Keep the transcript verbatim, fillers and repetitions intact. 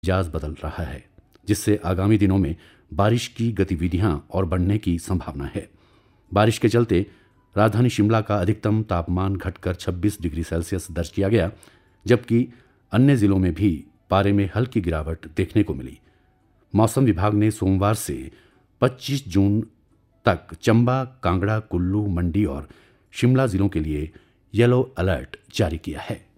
मिजाज बदल रहा है, जिससे आगामी दिनों में बारिश की गतिविधियां और बढ़ने की संभावना है। बारिश के चलते राजधानी शिमला का अधिकतम तापमान घटकर छब्बीस डिग्री सेल्सियस दर्ज किया गया, जबकि अन्य जिलों में भी पारे में हल्की गिरावट देखने को मिली। मौसम विभाग ने सोमवार से पच्चीस जून तक चंबा, कांगड़ा, कुल्लू, मंडी और शिमला जिलों के लिए येलो अलर्ट जारी किया है।